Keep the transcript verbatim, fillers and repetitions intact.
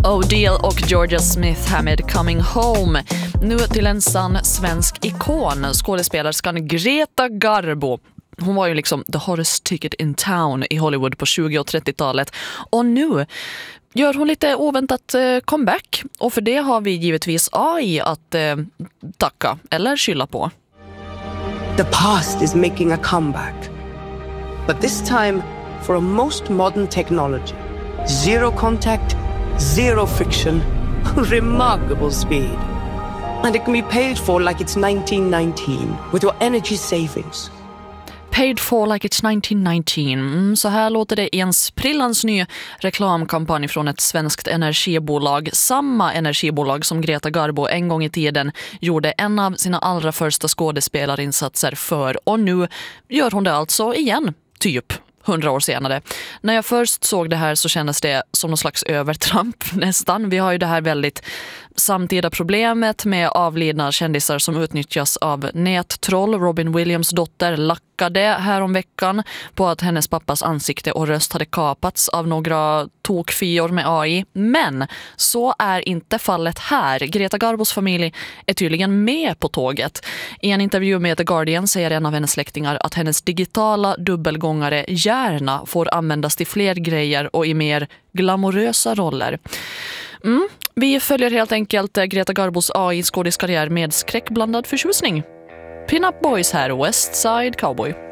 O'Deal och Georgia Smith här med Coming Home. Nu till en sann svensk ikon, skådespelerskan Greta Garbo. Hon var ju liksom the hottest ticket in town i Hollywood på tjugo- och trettiotalet. Och nu gör hon lite oväntat eh, comeback. Och för det har vi givetvis A I att eh, tacka eller skylla på. The past is making a comeback. But this time for a most modern technology. Zero contact, zero friction, remarkable speed. And it can be paid for like it's nineteen nineteen with your energy savings. Paid for like it's nineteen nineteen. Mm, så här låter det i en sprillans ny reklamkampanj från ett svenskt energibolag. Samma energibolag som Greta Garbo en gång i tiden gjorde en av sina allra första skådespelarinsatser för. Och nu gör hon det alltså igen, typ. Hundra år senare. När jag först såg det här så kändes det som någon slags övertramp nästan. Vi har ju det här väldigt samtida problemet med avlidna kändisar som utnyttjas av nättroll. Robin Williams dotter lackade här om veckan på att hennes pappas ansikte och röst hade kapats av några tokfior med A I. Men så är inte fallet här. Greta Garbos familj är tydligen med på tåget. I en intervju med The Guardian säger en av hennes släktingar att hennes digitala dubbelgångare gärna får användas till fler grejer och i mer glamorösa roller. Mm. Vi följer helt enkelt Greta Garbos A I-skådiskarriär med skräckblandad förtjusning. Pin Up Boys här, West Side Cowboy.